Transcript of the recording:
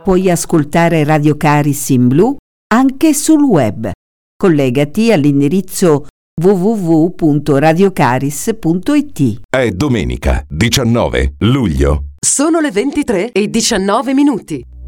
Puoi ascoltare Radio Caris in blu anche sul web. Collegati all'indirizzo www.radiocaris.it. È domenica 19 luglio. Sono le 23:19.